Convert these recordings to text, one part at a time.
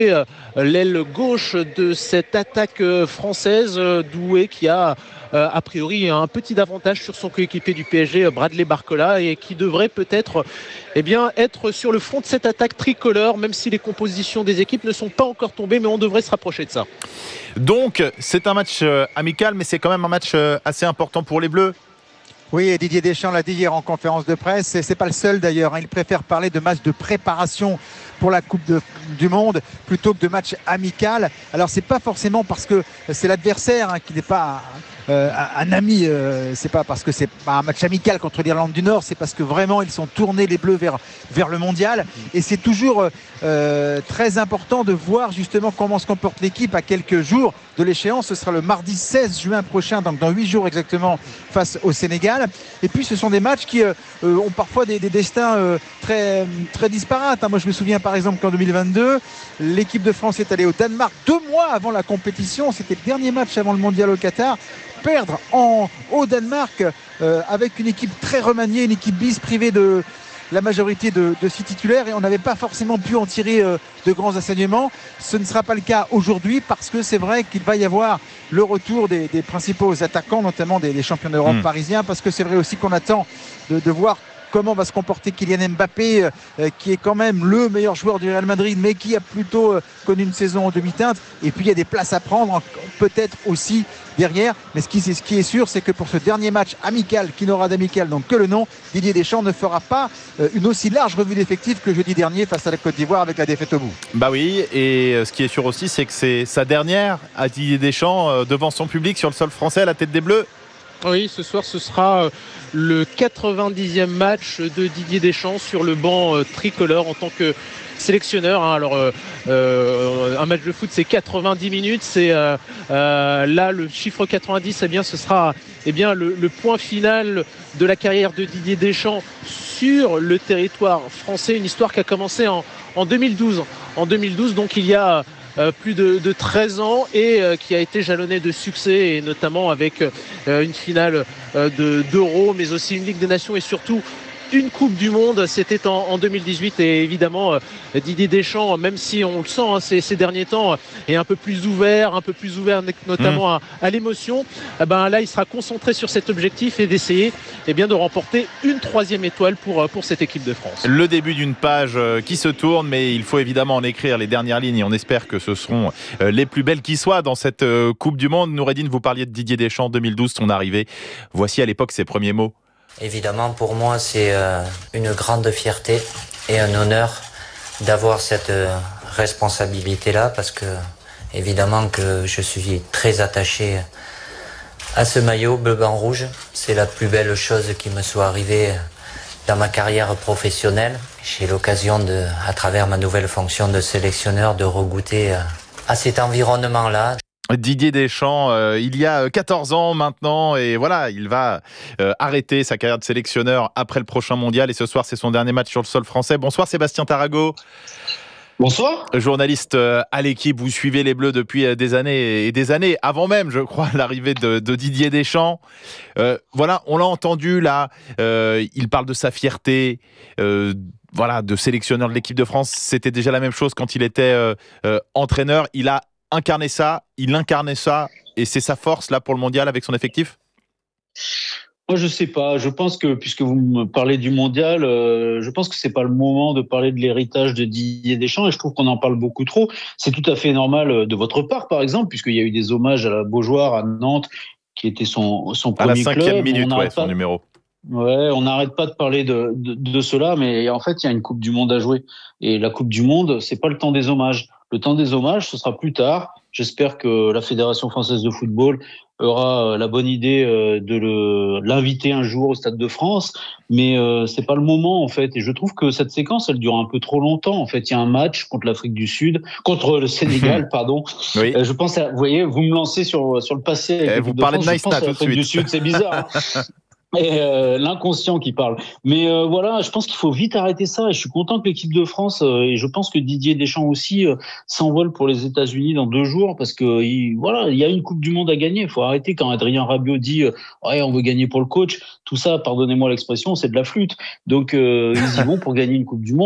l'aile gauche de cette attaque française, Doué qui a a priori un petit avantage sur son coéquipier du PSG, Bradley Barcola, et qui devrait peut-être être sur le front de cette attaque tricolore, même si les compositions des équipes ne sont pas encore tombées, mais on devrait se rapprocher de ça. Donc c'est un match amical, mais c'est quand même un match assez important pour les Bleus. Oui, et Didier Deschamps l'a dit hier en conférence de presse, et c'est pas le seul d'ailleurs, il préfère parler de match de préparation pour la Coupe du Monde plutôt que de match amical. Alors c'est pas forcément parce que c'est l'adversaire qui n'est pas un ami, c'est pas parce que c'est pas un match amical contre l'Irlande du Nord, c'est parce que vraiment ils sont tournés les Bleus vers le mondial, et c'est toujours très important de voir justement comment se comporte l'équipe à quelques jours de l'échéance. Ce sera le mardi 16 juin prochain, donc dans 8 jours exactement, face au Sénégal. Et puis ce sont des matchs qui ont parfois des destins très, très disparates. Moi je me souviens par exemple qu'en 2022, l'équipe de France est allée au Danemark 2 mois avant la compétition. C'était le dernier match avant le mondial au Qatar. Perdre au Danemark avec une équipe très remaniée, une équipe bis privée de la majorité de 6 titulaires, et on n'avait pas forcément pu en tirer de grands enseignements. Ce ne sera pas le cas aujourd'hui, parce que c'est vrai qu'il va y avoir le retour des principaux attaquants, notamment des champions d'Europe parisiens, parce que c'est vrai aussi qu'on attend de voir comment va se comporter Kylian Mbappé, qui est quand même le meilleur joueur du Real Madrid, mais qui a plutôt connu une saison en demi-teinte. Et puis il y a des places à prendre, peut-être aussi derrière. Mais ce qui est sûr, c'est que pour ce dernier match amical, qui n'aura d'amical donc que le nom, Didier Deschamps ne fera pas une aussi large revue d'effectifs que jeudi dernier face à la Côte d'Ivoire, avec la défaite au bout. Bah oui, et ce qui est sûr aussi, c'est que c'est sa dernière à Didier Deschamps devant son public sur le sol français à la tête des Bleus. Oui, ce soir, ce sera le 90e match de Didier Deschamps sur le banc tricolore en tant que sélectionneur. Alors, un match de foot, c'est 90 minutes. C'est là, le chiffre 90, ce sera le point final de la carrière de Didier Deschamps sur le territoire français. Une histoire qui a commencé en 2012. En 2012, donc il y a plus de 13 ans, et qui a été jalonné de succès, et notamment avec une finale d'Euro, mais aussi une Ligue des Nations, et surtout une Coupe du Monde. C'était en 2018, et évidemment Didier Deschamps, même si on le sent ces derniers temps, est un peu plus ouvert notamment à l'émotion. Là il sera concentré sur cet objectif, et d'essayer de remporter une 3e étoile pour cette équipe de France. Le début d'une page qui se tourne, mais il faut évidemment en écrire les dernières lignes, et on espère que ce seront les plus belles qui soient dans cette Coupe du Monde. Noureddine, vous parliez de Didier Deschamps 2012, son arrivée. Voici à l'époque ses premiers mots. Évidemment, pour moi, c'est une grande fierté et un honneur d'avoir cette responsabilité-là, parce que, évidemment, que je suis très attaché à ce maillot bleu-blanc-rouge. C'est la plus belle chose qui me soit arrivée dans ma carrière professionnelle. J'ai l'occasion à travers ma nouvelle fonction de sélectionneur, de regoûter à cet environnement-là. Didier Deschamps, il y a 14 ans maintenant, et voilà, il va arrêter sa carrière de sélectionneur après le prochain mondial, et ce soir c'est son dernier match sur le sol français. Bonsoir Sébastien Tarago. Bonsoir. Journaliste à l'équipe, vous suivez les Bleus depuis des années et des années, avant même, je crois, l'arrivée de Didier Deschamps. Voilà, on l'a entendu là, il parle de sa fierté, de sélectionneur de l'équipe de France. C'était déjà la même chose quand il était entraîneur. Il a incarné ça, il incarnait ça, et c'est sa force là pour le mondial avec son effectif? Moi, je sais pas. Je pense que, puisque vous me parlez du mondial, je pense que c'est pas le moment de parler de l'héritage de Didier Deschamps, et je trouve qu'on en parle beaucoup trop. C'est tout à fait normal de votre part, par exemple, puisqu'il y a eu des hommages à la Beaujoire, à Nantes, qui était son premier club. À la 5e minute, son numéro. Ouais, on n'arrête pas de parler de cela, mais en fait, il y a une Coupe du Monde à jouer. Et la Coupe du Monde, c'est pas le temps des hommages. Le temps des hommages, ce sera plus tard. J'espère que la Fédération française de football aura la bonne idée de l'inviter un jour au Stade de France, mais c'est pas le moment en fait. Et je trouve que cette séquence, elle dure un peu trop longtemps. En fait, il y a un match contre l'Afrique du Sud, contre le Sénégal, pardon. Oui. Je pense, vous voyez, vous me lancez sur le passé. Avec vous parlez de Naïsta tout de suite. Du Sud, c'est bizarre. Et l'inconscient qui parle. Mais voilà, je pense qu'il faut vite arrêter ça. Et je suis content que l'équipe de France, et je pense que Didier Deschamps aussi, s'envole pour les États-Unis dans 2 jours, parce que il y a une Coupe du Monde à gagner. Il faut arrêter quand Adrien Rabiot dit ouais, on veut gagner pour le coach. Tout ça, pardonnez-moi l'expression, c'est de la flûte. Donc ils y vont pour gagner une Coupe du Monde.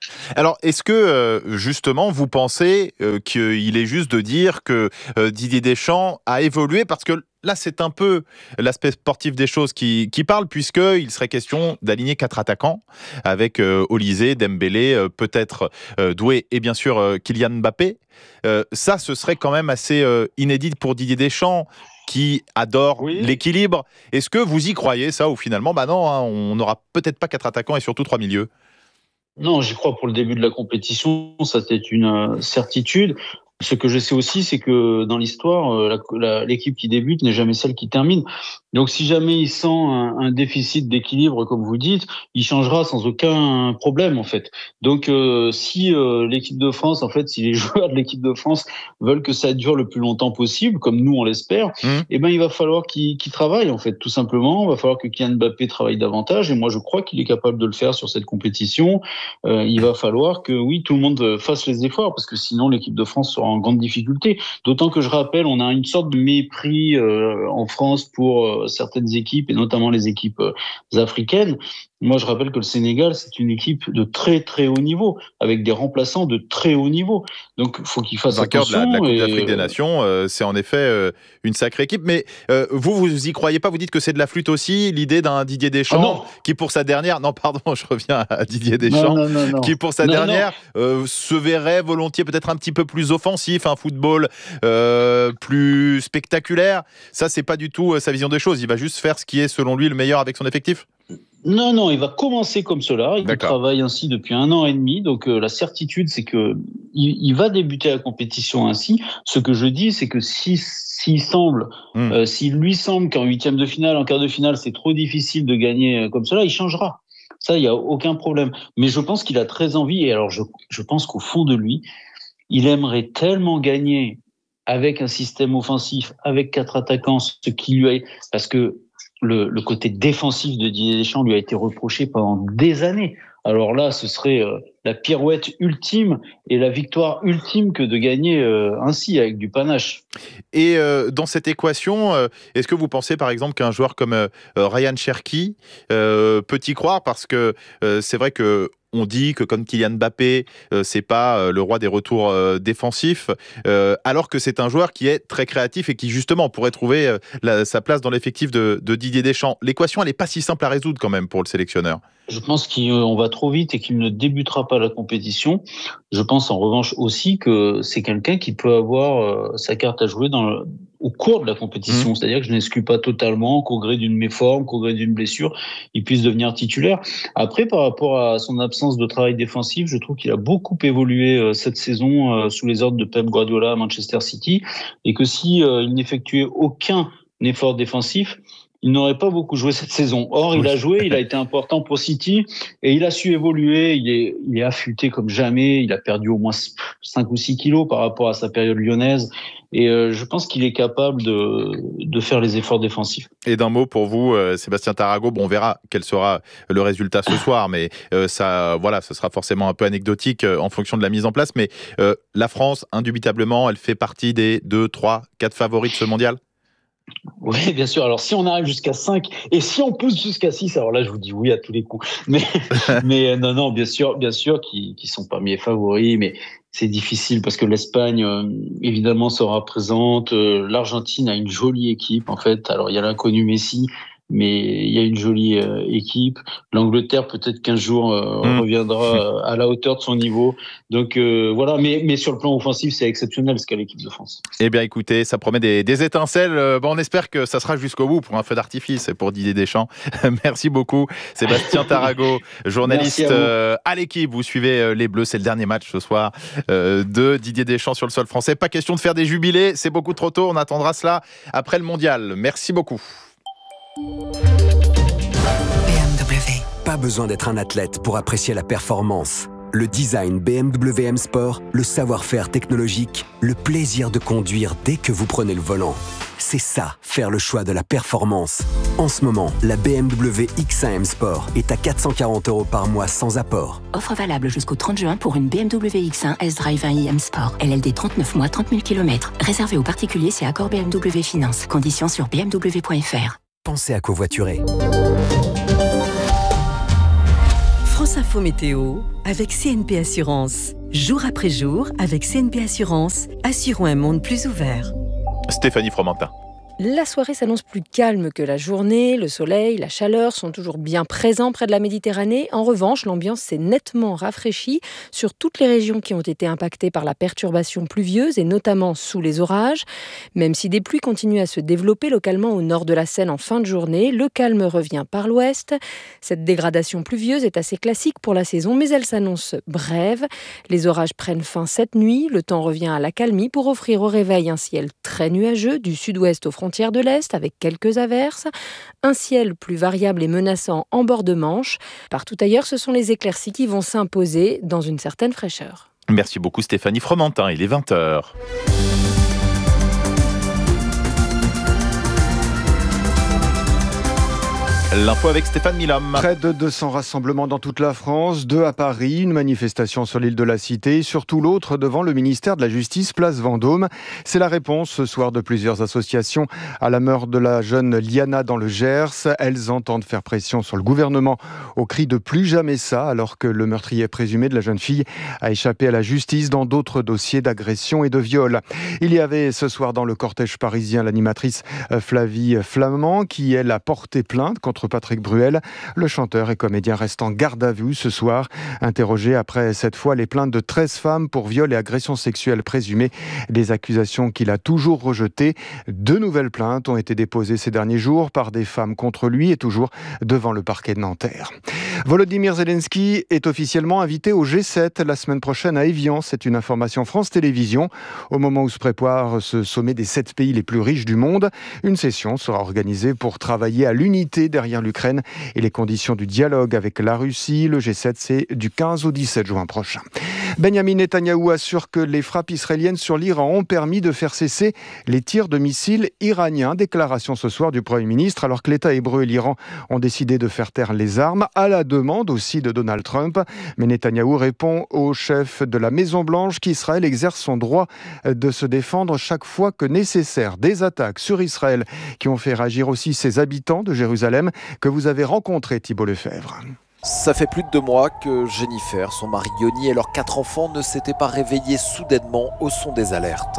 Alors, est-ce que, justement, vous pensez qu'il est juste de dire que Didier Deschamps a évolué? Parce que là, c'est un peu l'aspect sportif des choses qui parle, puisqu'il serait question d'aligner 4 attaquants avec Olysée, Dembélé, peut-être Doué et bien sûr Kylian Mbappé. Ça, ce serait quand même assez inédit pour Didier Deschamps, qui adore l'équilibre. Est-ce que vous y croyez, ça, ou finalement, non, hein, on n'aura peut-être pas 4 attaquants et surtout 3 milieux? Non, j'y crois pour le début de la compétition, ça c'est une certitude. Ce que je sais aussi, c'est que dans l'histoire, l'équipe qui débute n'est jamais celle qui termine. Donc, si jamais il sent un déficit d'équilibre, comme vous dites, il changera sans aucun problème, en fait. Donc, si l'équipe de France, en fait, si les joueurs de l'équipe de France veulent que ça dure le plus longtemps possible, comme nous on l'espère, eh ben, il va falloir qu'ils travaillent, en fait, tout simplement. Il va falloir que Kylian Mbappé travaille davantage. Et moi, je crois qu'il est capable de le faire sur cette compétition. Il va falloir que, oui, tout le monde fasse les efforts, parce que sinon, l'équipe de France sera en grande difficulté. D'autant que je rappelle, on a une sorte de mépris en France pour certaines équipes, et notamment les équipes africaines. Moi, je rappelle que le Sénégal, c'est une équipe de très, très haut niveau, avec des remplaçants de très haut niveau. Donc, il faut qu'ils fassent attention. Vainqueur de la Coupe d'Afrique des Nations, c'est en effet une sacrée équipe. Mais vous y croyez pas? Vous dites que c'est de la flûte aussi, l'idée d'un Didier Deschamps qui, pour sa dernière... Non, pardon, je reviens à Didier Deschamps. Non. Qui, pour sa dernière, se verrait volontiers peut-être un petit peu plus offensif, un football plus spectaculaire. Ça, c'est pas du tout sa vision des choses. Il va juste faire ce qui est, selon lui, le meilleur avec son effectif? Non, il va commencer comme cela. Il travaille ainsi depuis 1 an et demi. Donc, la certitude, c'est que il va débuter la compétition ainsi. Ce que je dis, c'est que s'il lui semble qu'en 8e de finale, en quart de finale, c'est trop difficile de gagner comme cela, il changera. Ça, il n'y a aucun problème. Mais je pense qu'il a très envie. Et alors, je pense qu'au fond de lui, il aimerait tellement gagner avec un système offensif, avec 4 attaquants, ce qui lui a... Parce que le côté défensif de Didier Deschamps lui a été reproché pendant des années. Alors là, ce serait la pirouette ultime et la victoire ultime que de gagner ainsi, avec du panache. Et dans cette équation, est-ce que vous pensez par exemple qu'un joueur comme Ryan Cherki peut y croire? Parce que c'est vrai que on dit que comme Kylian Mbappé, c'est pas le roi des retours défensifs, alors que c'est un joueur qui est très créatif et qui justement pourrait trouver sa place dans l'effectif de Didier Deschamps. L'équation, elle n'est pas si simple à résoudre quand même pour le sélectionneur. Je pense qu'on va trop vite et qu'il ne débutera pas la compétition. Je pense en revanche aussi que c'est quelqu'un qui peut avoir sa carte à jouer au cours de la compétition. C'est-à-dire que je n'exclus pas totalement qu'au gré d'une méforme, qu'au gré d'une blessure, il puisse devenir titulaire. Après, par rapport à son absence de travail défensif, je trouve qu'il a beaucoup évolué cette saison sous les ordres de Pep Guardiola à Manchester City, et que si il n'effectuait aucun effort défensif, il n'aurait pas beaucoup joué cette saison. Or, il a joué, il a été important pour City et il a su évoluer. Il est affûté comme jamais. Il a perdu au moins 5 ou 6 kilos par rapport à sa période lyonnaise. Et je pense qu'il est capable de faire les efforts défensifs. Et d'un mot pour vous, Sébastien Tarago, on verra quel sera le résultat ce soir, mais ça, voilà, ce sera forcément un peu anecdotique en fonction de la mise en place. Mais la France, indubitablement, elle fait partie des 2, 3, 4 favoris de ce mondial? Oui, bien sûr. Alors, si on arrive jusqu'à 5 et si on pousse jusqu'à 6, alors là, je vous dis oui à tous les coups. Mais non, bien sûr qu'ils sont parmi les favoris, mais c'est difficile parce que l'Espagne, évidemment, sera présente. L'Argentine a une jolie équipe, en fait. Alors, il y a l'inconnu Messi, mais il y a une jolie équipe. L'Angleterre, peut-être qu'un jour, reviendra à la hauteur de son niveau. Donc, voilà. Mais sur le plan offensif, c'est exceptionnel ce qu'a l'équipe de France. Eh bien, écoutez, ça promet des étincelles. On espère que ça sera jusqu'au bout pour un feu d'artifice pour Didier Deschamps. Merci beaucoup, Sébastien Tarago, journaliste à l'équipe. Vous suivez les Bleus, c'est le dernier match ce soir de Didier Deschamps sur le sol français. Pas question de faire des jubilés, c'est beaucoup trop tôt. On attendra cela après le mondial. Merci beaucoup. BMW. Pas besoin d'être un athlète pour apprécier la performance. Le design BMW M Sport, le savoir-faire technologique, le plaisir de conduire dès que vous prenez le volant. C'est ça, faire le choix de la performance. En ce moment, la BMW X1 M Sport est à 440 € par mois sans apport. Offre valable jusqu'au 30 juin pour une BMW X1 S-Drive 1i M Sport. LLD 39 mois, 30 000 km. Réservé aux particuliers, c'est accord BMW Finance. Conditions sur bmw.fr. Pensez à covoiturer. France Info Météo avec CNP Assurance. Jour après jour, avec CNP Assurance, assurons un monde plus ouvert. Stéphanie Fromentin. La soirée s'annonce plus calme que la journée. Le soleil, la chaleur sont toujours bien présents près de la Méditerranée. En revanche, l'ambiance s'est nettement rafraîchie sur toutes les régions qui ont été impactées par la perturbation pluvieuse et notamment sous les orages. Même si des pluies continuent à se développer localement au nord de la Seine en fin de journée, le calme revient par l'ouest. Cette dégradation pluvieuse est assez classique pour la saison, mais elle s'annonce brève. Les orages prennent fin cette nuit. Le temps revient à l'accalmie pour offrir au réveil un ciel très nuageux du sud-ouest aux frontières de l'Est avec quelques averses, un ciel plus variable et menaçant en bord de Manche. Partout ailleurs, ce sont les éclaircies qui vont s'imposer dans une certaine fraîcheur. Merci beaucoup Stéphanie Fromentin, il est 20h. L'info avec Stéphane Milhomme. Près de 200 rassemblements dans toute la France, 2 à Paris, une manifestation sur l'île de la Cité, surtout l'autre devant le ministère de la Justice, place Vendôme. C'est la réponse ce soir de plusieurs associations à la mort de la jeune Liana dans le Gers. Elles entendent faire pression sur le gouvernement au cri de plus jamais ça, alors que le meurtrier présumé de la jeune fille a échappé à la justice dans d'autres dossiers d'agression et de viol. Il y avait ce soir dans le cortège parisien l'animatrice Flavie Flamand qui, elle, a porté plainte contre Patrick Bruel. Le chanteur et comédien reste en garde à vue ce soir, interrogé après cette fois les plaintes de 13 femmes pour viol et agression sexuelle présumée, des accusations qu'il a toujours rejetées. 2 nouvelles plaintes ont été déposées ces derniers jours par des femmes contre lui et toujours devant le parquet de Nanterre. Volodymyr Zelensky est officiellement invité au G7 la semaine prochaine à Évian. C'est une information France Télévisions. Au moment où se prépare ce sommet des 7 pays les plus riches du monde, une session sera organisée pour travailler à l'unité derrière l'Ukraine et les conditions du dialogue avec la Russie. Le G7, c'est du 15 au 17 juin prochain. Benjamin Netanyahou assure que les frappes israéliennes sur l'Iran ont permis de faire cesser les tirs de missiles iraniens. Déclaration ce soir du Premier ministre, alors que l'État hébreu et l'Iran ont décidé de faire taire les armes, à la demande aussi de Donald Trump. Mais Netanyahou répond au chef de la Maison-Blanche qu'Israël exerce son droit de se défendre chaque fois que nécessaire. Des attaques sur Israël qui ont fait réagir aussi ses habitants de Jérusalem que vous avez rencontrés, Thibault Lefebvre. Ça fait plus de 2 mois que Jennifer, son mari Yoni et leurs 4 enfants ne s'étaient pas réveillés soudainement au son des alertes.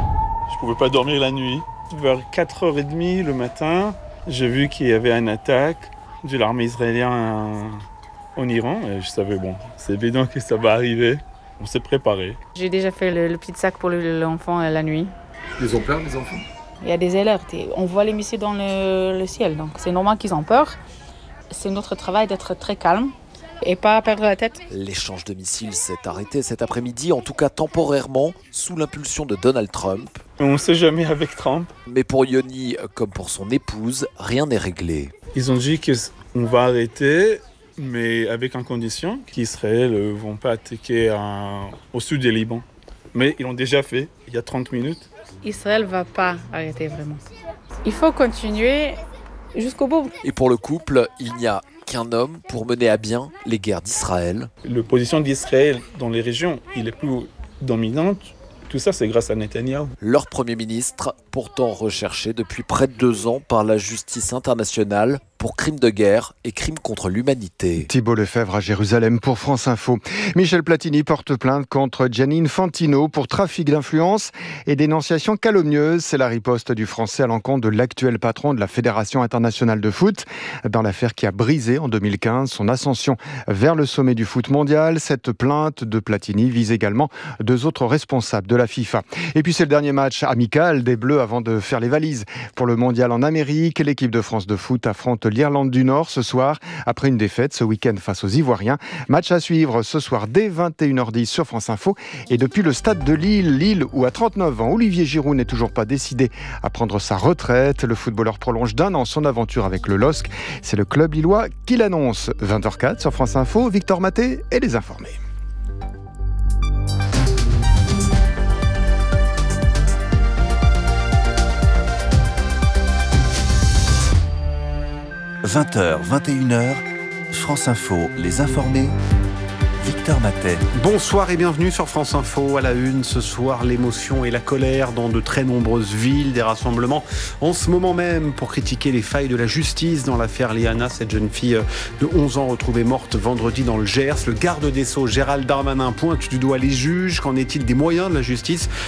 Je pouvais pas dormir la nuit. Vers 4h30 le matin, j'ai vu qu'il y avait une attaque de l'armée israélienne en Iran. Et je savais, bon, c'est évident que ça va arriver. On s'est préparé. J'ai déjà fait le petit sac pour l'enfant la nuit. Ils ont peur, les enfants? Il y a des alertes et on voit les missiles dans le ciel, donc c'est normal qu'ils ont peur. C'est notre travail d'être très calme et pas perdre la tête. L'échange de missiles s'est arrêté cet après-midi, en tout cas temporairement, sous l'impulsion de Donald Trump. On ne sait jamais avec Trump. Mais pour Yoni, comme pour son épouse, rien n'est réglé. Ils ont dit qu'on va arrêter, mais avec une condition qu'Israël ne vont pas attaquer au sud du Liban. Mais ils l'ont déjà fait, il y a 30 minutes. Israël ne va pas arrêter vraiment. Il faut continuer jusqu'au bout. Et pour le couple, il n'y a qu'un homme pour mener à bien les guerres d'Israël. La position d'Israël dans les régions, il est plus dominante. Tout ça, c'est grâce à Netanyahou. Leur Premier ministre, pourtant recherché depuis près de 2 ans par la justice internationale pour crimes de guerre et crimes contre l'humanité. Thibault Lefebvre à Jérusalem pour France Info. Michel Platini porte plainte contre Gianni Infantino pour trafic d'influence et dénonciation calomnieuse. C'est la riposte du Français à l'encontre de l'actuel patron de la Fédération internationale de foot dans l'affaire qui a brisé en 2015 son ascension vers le sommet du foot mondial. Cette plainte de Platini vise également 2 autres responsables de la FIFA. Et puis c'est le dernier match amical des Bleus avant de faire les valises pour le mondial en Amérique. L'équipe de France de foot affronte l'Irlande du Nord ce soir après une défaite ce week-end face aux Ivoiriens. Match à suivre ce soir dès 21h10 sur France Info et depuis le stade de Lille où à 39 ans Olivier Giroud n'est toujours pas décidé à prendre sa retraite. Le footballeur prolonge d'1 an son aventure avec le LOSC. C'est le club lillois qui l'annonce. 20h04 sur France Info, Victor Maté et les informés. – 20h, 21h, France Info, les informés, Victor Docteur Matet. Bonsoir et bienvenue sur France Info. À la une ce soir, l'émotion et la colère dans de très nombreuses villes. Des rassemblements en ce moment même pour critiquer les failles de la justice dans l'affaire Liana, cette jeune fille de 11 ans retrouvée morte vendredi dans le Gers. Le garde des Sceaux, Gérald Darmanin, pointe du doigt les juges. Qu'en est-il des moyens de la justice ?